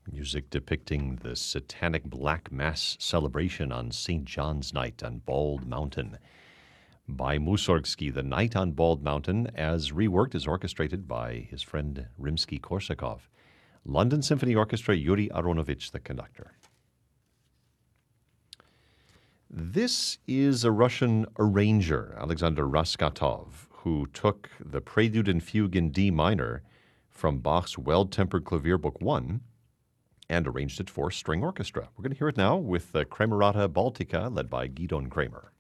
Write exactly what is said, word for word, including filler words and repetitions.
Music depicting the satanic Black Mass celebration on Saint John's Night on Bald Mountain by Mussorgsky. The Night on Bald Mountain, as reworked, is orchestrated by his friend Rimsky-Korsakov. London Symphony Orchestra, Yuri Aronovich, the conductor. This is a Russian arranger, Alexander Raskatov, who took the Prelude and Fugue in D minor from Bach's Well-Tempered Clavier Book one and arranged it for string orchestra. We're going to hear it now with the Kremerata Baltica, led by Gidon Kremer.